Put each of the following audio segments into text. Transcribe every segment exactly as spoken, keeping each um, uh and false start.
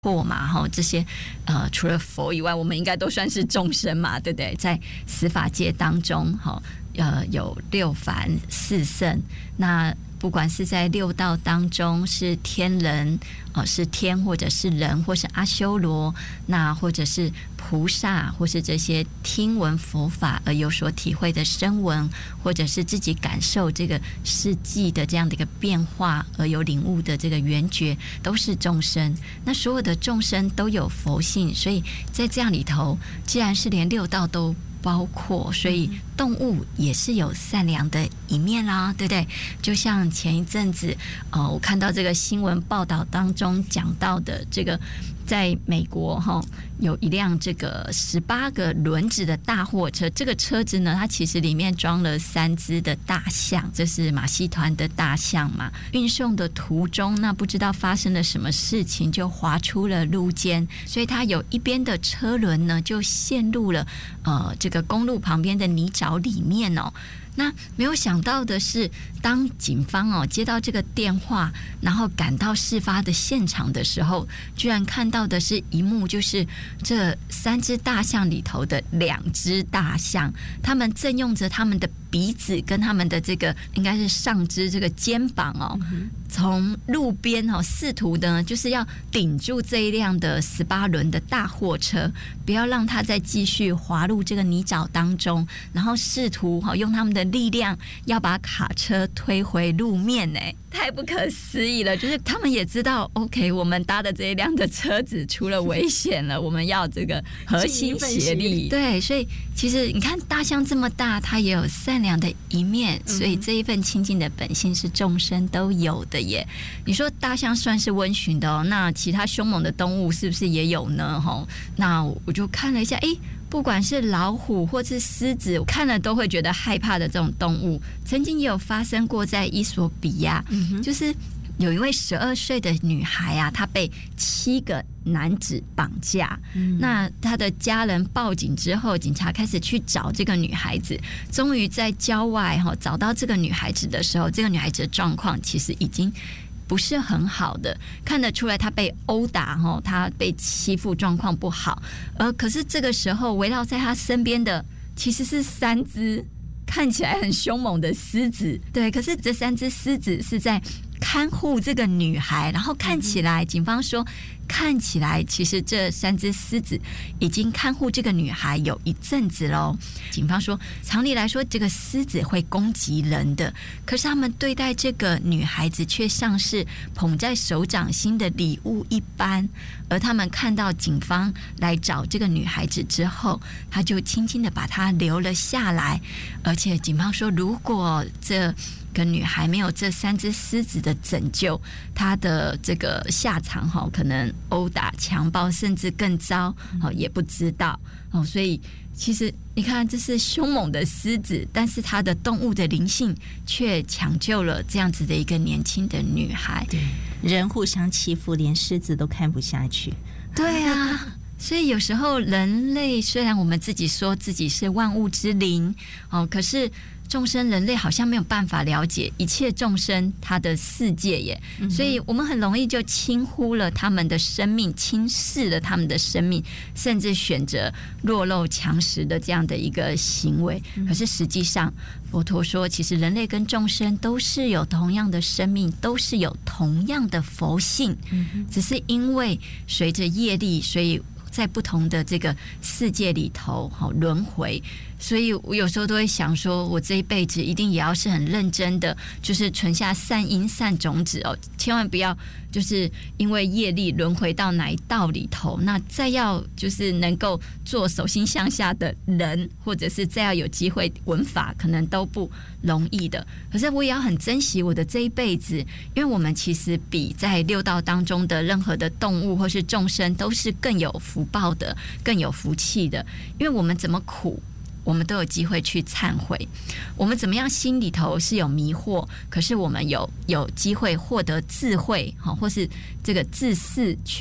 祸嘛，这些呃，除了佛以外，我们应该都算是众生嘛，对不对？在司法界当中，呃，有六凡四圣，那不管是在六道当中是天人，呃，是天或者是人，或是阿修罗，那或者是菩萨，或是这些听闻佛法而有所体会的声闻，或者是自己感受这个世纪的这样的一个变化而有领悟的这个缘觉，都是众生。那所有的众生都有佛性，所以在这样里头，既然是连六道都包括，所以动物也是有善良的一面啦，对不对？就像前一阵子，呃，我看到这个新闻报道当中讲到的，这个在美国哈有一辆这个十八个轮子的大货车，这个车子呢，它其实里面装了三只的大象，这是马戏团的大象嘛。运送的途中，那不知道发生了什么事情，就滑出了路肩，所以它有一边的车轮呢就陷入了呃这个公路旁边的泥沼里面哦。那没有想到的是，当警方哦接到这个电话，然后赶到事发的现场的时候，居然看到的是一幕，就是这三只大象里头的两只大象，他们正用着他们的鼻子跟他们的这个应该是上肢这个肩膀哦，从路边哦试图呢就是要顶住这一辆的十八轮的大货车，不要让它再继续滑入这个泥沼当中，然后试图哦用他们的力量要把卡车推回路面。呢，太不可思议了！就是他们也知道 ，OK， 我们搭的这一辆的车子出了危险了，我们要这个合心协力。对，所以其实你看大象这么大，它也有善良的一面，所以这一份亲近的本性是众生都有的耶。你说大象算是温驯的哦，那其他凶猛的动物是不是也有呢？吼，那我就看了一下，诶。不管是老虎或是狮子，我看了都会觉得害怕的这种动物，曾经也有发生过在伊索比亚，嗯、就是有一位十二岁的女孩啊，她被七个男子绑架。嗯、那她的家人报警之后，警察开始去找这个女孩子，终于在郊外哈找到这个女孩子的时候，这个女孩子的状况其实已经不是很好的，看得出来他被殴打，他被欺负，状况不好。而可是这个时候围绕在他身边的其实是三只看起来很凶猛的狮子，对，可是这三只狮子是在看护这个女孩，然后看起来，警方说看起来其实这三只狮子已经看护这个女孩有一阵子咯。警方说常理来说这个狮子会攻击人的，可是他们对待这个女孩子却像是捧在手掌心的礼物一般，而他们看到警方来找这个女孩子之后，他就轻轻的把她留了下来，而且警方说如果这个女孩没有这三只狮子的拯救，她的这个下场可能殴打、强暴，甚至更糟，也不知道。所以其实你看，这是凶猛的狮子，但是它的动物的灵性却抢救了这样子的一个年轻的女孩。 对，人互相欺负，连狮子都看不下去。 对啊。所以有时候人类虽然我们自己说自己是万物之灵，哦，可是众生人类好像没有办法了解一切众生他的世界耶，嗯、所以我们很容易就轻忽了他们的生命，轻视了他们的生命，甚至选择弱肉强食的这样的一个行为。嗯、可是实际上佛陀说，其实人类跟众生都是有同样的生命，都是有同样的佛性，嗯、只是因为随着业力，所以在不同的这个世界里头轮回，所以我有时候都会想说，我这一辈子一定也要是很认真的，就是存下善因善种子哦，千万不要就是因为业力轮回到哪一道里头，那再要就是能够做手心向下的人，或者是再要有机会闻法，可能都不容易的。可是我也要很珍惜我的这一辈子，因为我们其实比在六道当中的任何的动物或是众生都是更有福报的，更有福气的。因为我们怎么苦，我们都有机会去忏悔；我们怎么样心里头是有迷惑，可是我们有有机会获得智慧，或是这个自视去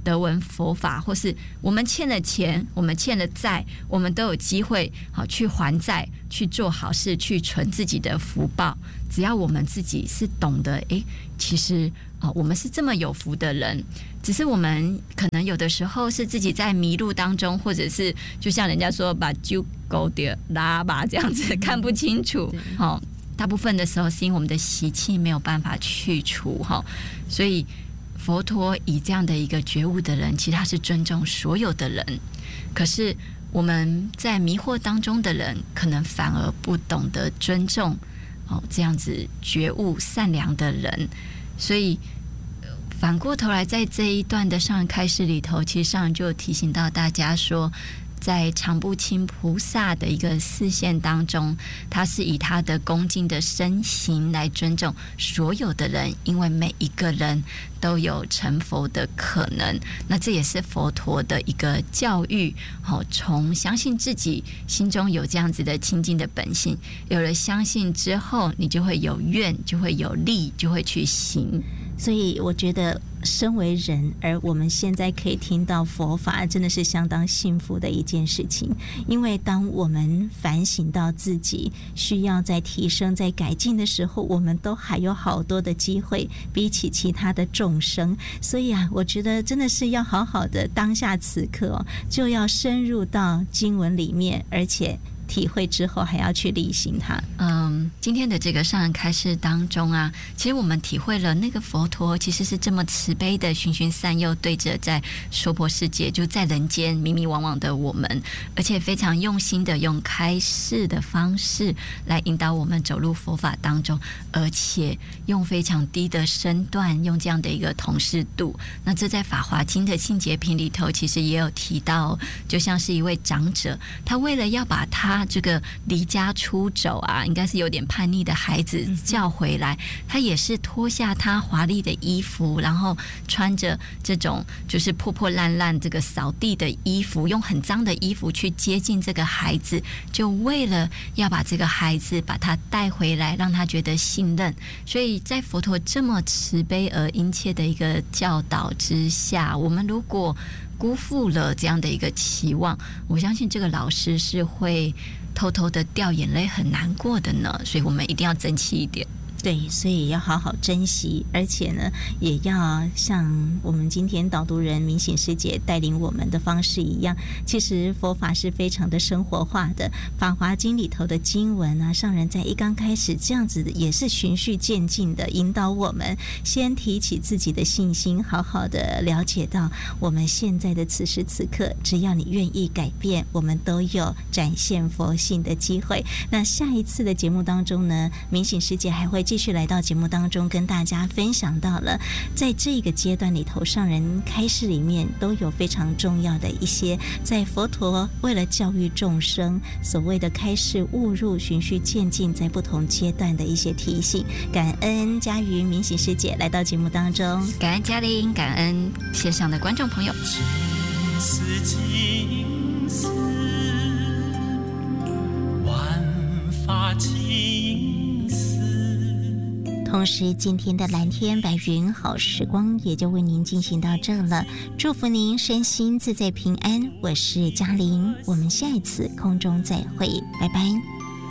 得闻佛法，或是我们欠了钱，我们欠了债，我们都有机会好去还债，去做好事，去存自己的福报。只要我们自己是懂得，诶，其实啊、哦，我们是这么有福的人，只是我们可能有的时候是自己在迷路当中，或者是就像人家说把酒勾掉拉吧这样子看不清楚，好、哦。大部分的时候是因为我们的习气没有办法去除哈，所以佛陀以这样的一个觉悟的人，其实他是尊重所有的人。可是我们在迷惑当中的人，可能反而不懂得尊重哦这样子觉悟善良的人。所以反过头来，在这一段的上人开示里头，其实上人就提醒到大家说，在常不轻菩萨的一个视线当中，他是以他的恭敬的身形来尊重所有的人，因为每一个人都有成佛的可能。那这也是佛陀的一个教育，好，从相信自己心中有这样子的清净的本性，有了相信之后，你就会有愿，就会有力，就会去行。 所以我觉得身为人，而我们现在可以听到佛法，真的是相当幸福的一件事情。因为当我们反省到自己需要在提升、在改进的时候，我们都还有好多的机会，比起其他的众生。所以啊，我觉得真的是要好好的当下此刻哦，就要深入到经文里面，而且体会之后还要去履行它。 嗯，今天的这个上人开示当中啊，其实我们体会了那个佛陀其实是这么慈悲的循循善诱，对着在娑婆世界就在人间迷迷惘惘的我们，而且非常用心的用开示的方式来引导我们走入佛法当中，而且用非常低的身段，用这样的一个同适度。那这在法华经的信解品里头其实也有提到，就像是一位长者，他为了要把他这个离家出走啊，应该是有点叛逆的孩子叫回来，他也是脱下他华丽的衣服，然后穿着这种就是破破烂烂这个扫地的衣服，用很脏的衣服去接近这个孩子，就为了要把这个孩子把他带回来，让他觉得信任。所以在佛陀这么慈悲而殷切的一个教导之下，我们如果辜负了这样的一个期望，我相信这个老师是会偷偷的掉眼泪，很难过的呢。所以我们一定要争气一点。 对，所以要好好珍惜，而且呢，也要像我们今天导读人明醒师姐带领我们的方式一样，其实佛法是非常的生活化的。法华经里头的经文啊，上人在一刚开始这样子也是循序渐进的引导我们，先提起自己的信心，好好的了解到我们现在的此时此刻，只要你愿意改变，我们都有展现佛性的机会。那下一次的节目当中呢，明醒师姐还会继续来到节目当中，跟大家分享到了在这个阶段里头，上人开示里面都有非常重要的一些，在佛陀为了教育众生所谓的开示悟入循序渐进，在不同阶段的一些提醒。感恩嘉瑜明醒师姐来到节目当中， 感恩嘉玲，感恩线上的观众朋友。 金丝金丝万法金丝。 同时今天的蓝天白云好时光也就为您进行到这了，祝福您身心自在平安。我是嘉玲，我们下一次空中再会，拜拜。